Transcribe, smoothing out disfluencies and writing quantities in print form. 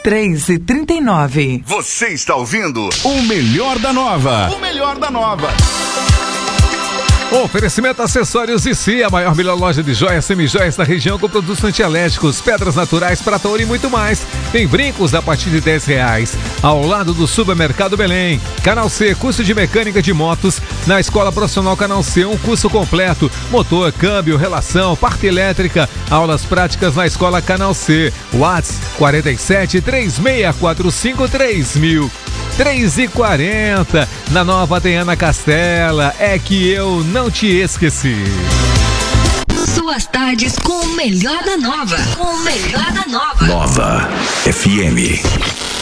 23h39. Você está ouvindo o Melhor da Nova. O Melhor da Nova. Oferecimento Acessórios IC, a maior melhor loja de joias, semijoias da região, com produtos antielétricos, pedras naturais, prata, ouro e muito mais. Tem brincos a partir de R$10. Ao lado do Supermercado Belém. Canal C, curso de mecânica de motos na Escola Profissional Canal C, um curso completo. Motor, câmbio, relação, parte elétrica, aulas práticas na Escola Canal C. WhatsApp 47 3645 3000. 3h40, na Nova tem Ana Castela, é que eu não te esqueci. Suas tardes com o melhor da Nova. Com o melhor da Nova. Nova FM.